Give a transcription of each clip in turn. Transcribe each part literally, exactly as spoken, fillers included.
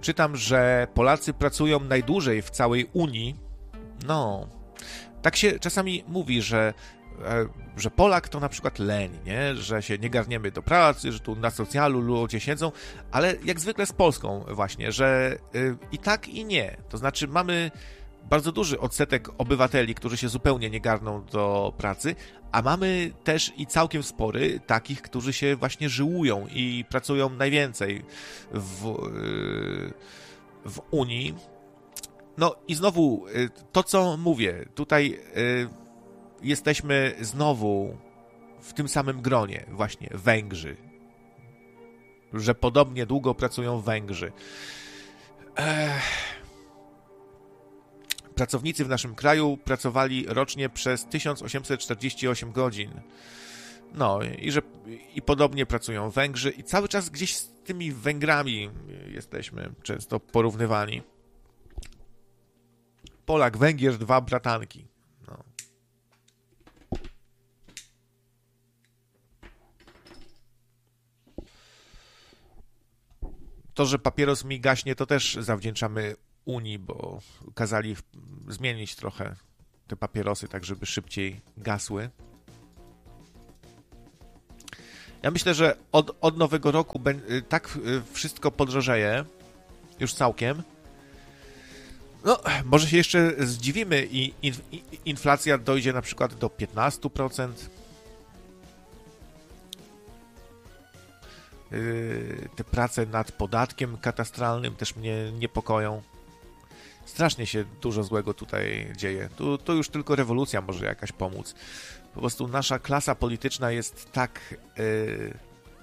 czytam, że Polacy pracują najdłużej w całej Unii. No, tak się czasami mówi, że, że Polak to na przykład leń, nie? Że się nie garniemy do pracy, że tu na socjalu ludzie siedzą, ale jak zwykle z Polską właśnie, że i tak i nie. To znaczy mamy bardzo duży odsetek obywateli, którzy się zupełnie nie garną do pracy, a mamy też i całkiem spory takich, którzy się właśnie żyłują i pracują najwięcej w, w Unii. No i znowu to, co mówię, tutaj jesteśmy znowu w tym samym gronie, właśnie Węgrzy, że podobnie długo pracują Węgrzy. Ech. Pracownicy w naszym kraju pracowali rocznie przez tysiąc osiemset czterdzieści osiem godzin. No i że i podobnie pracują Węgrzy i cały czas gdzieś z tymi Węgrami jesteśmy często porównywani. Polak, Węgier, dwa bratanki. No. To, że papieros mi gaśnie, to też zawdzięczamy Unii, bo kazali zmienić trochę te papierosy, tak żeby szybciej gasły. Ja myślę, że od, od nowego roku tak wszystko podrożeje, już całkiem. No, może się jeszcze zdziwimy i inflacja dojdzie na przykład do piętnaście procent. Te prace nad podatkiem katastralnym też mnie niepokoją. Strasznie się dużo złego tutaj dzieje. Tu, to już tylko rewolucja może jakaś pomóc. Po prostu nasza klasa polityczna jest tak... Yy,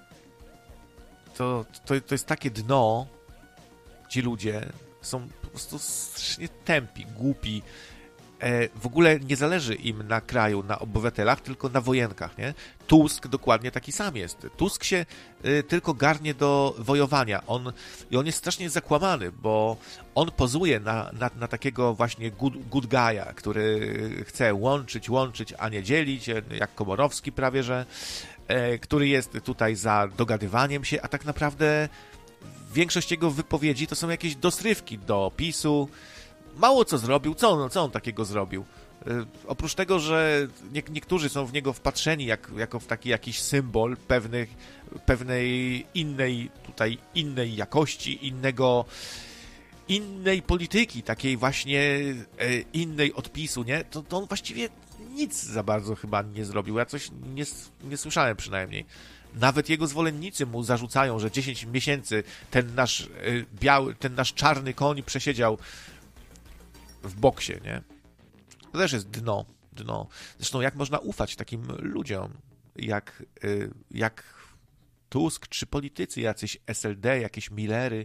to, to, to jest takie dno. Ci ludzie są po prostu strasznie tępi, głupi. E, w ogóle nie zależy im na kraju, na obywatelach, tylko na wojenkach, nie? Tusk dokładnie taki sam jest. Tusk się y, tylko garnie do wojowania. On, I on jest strasznie zakłamany, bo on pozuje na, na, na takiego właśnie good, good guy'a, który chce łączyć, łączyć, a nie dzielić, jak Komorowski prawie, że e, który jest tutaj za dogadywaniem się, a tak naprawdę większość jego wypowiedzi to są jakieś dostrywki do PiSu. Mało co zrobił, co on, co on takiego zrobił? Yy, oprócz tego, że nie, niektórzy są w niego wpatrzeni jak, jako w taki jakiś symbol pewnych, pewnej innej, tutaj innej jakości, innego, innej polityki, takiej właśnie yy, innej odpisu, nie? To, to on właściwie nic za bardzo chyba nie zrobił. Ja coś nie, nie słyszałem przynajmniej. Nawet jego zwolennicy mu zarzucają, że dziesięć miesięcy ten nasz yy, biały, ten nasz czarny koń przesiedział w boksie, nie? To też jest dno, dno. Zresztą jak można ufać takim ludziom, jak, jak Tusk, czy politycy jacyś S L D, jakieś Millery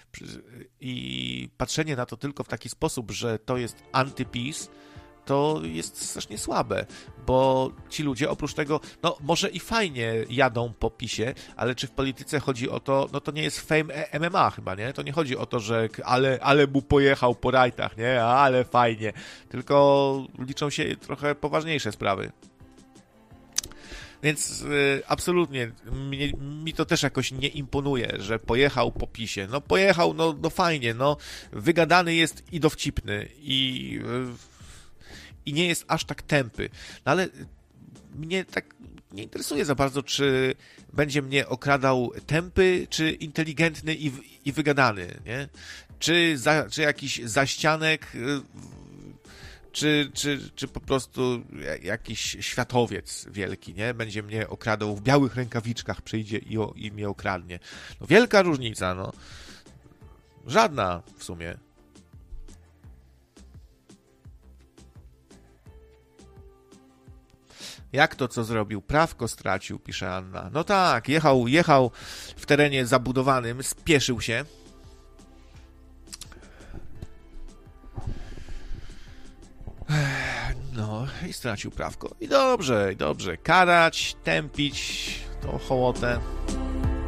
i patrzenie na to tylko w taki sposób, że to jest antypis, to jest strasznie słabe, bo ci ludzie oprócz tego, no może i fajnie jadą po PiSie, ale czy w polityce chodzi o to, no to nie jest fame M M A chyba, nie? To nie chodzi o to, że ale, ale mu pojechał po rajtach, nie? Ale fajnie. Tylko liczą się trochę poważniejsze sprawy. Więc y, absolutnie mi, mi to też jakoś nie imponuje, że pojechał po PiSie. No pojechał, no, no fajnie, no wygadany jest i dowcipny i... Y, i nie jest aż tak tępy. No ale mnie tak nie interesuje za bardzo, czy będzie mnie okradał tępy, czy inteligentny i, i wygadany, nie? Czy, za, czy jakiś zaścianek, czy, czy, czy po prostu jakiś światowiec wielki, nie? Będzie mnie okradał w białych rękawiczkach, przyjdzie i, o, i mnie okradnie. No wielka różnica, no. Żadna w sumie. Jak to, co zrobił? Prawko stracił, pisze Anna. No tak, jechał, jechał w terenie zabudowanym, spieszył się. No i stracił prawko. I dobrze, i dobrze. Karać, tępić tą hołotę.